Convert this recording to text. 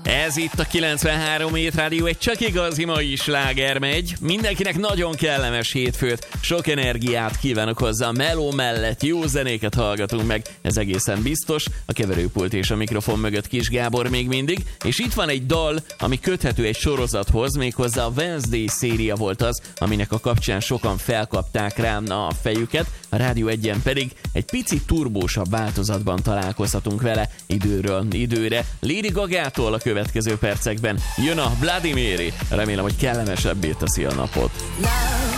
Ez itt a 93 Hét Rádió, egy csak igazi mai sláger megy. Mindenkinek nagyon kellemes hétfőt, sok energiát kívánok hozzá. A meló mellett jó zenéket hallgatunk meg, ez egészen biztos. A keverőpult és a mikrofon mögött Kis Gábor még mindig. És itt van egy dal, ami köthető egy sorozathoz, méghozzá a Wednesday széria volt az, aminek a kapcsán sokan felkapták rám a fejüket. A Rádió 1-en pedig egy picit turbósabb változatban találkozhatunk vele időről időre. Lady Gagától a következő percekben jön a Bloody Mary. Remélem, hogy kellemesebbé teszi a napot.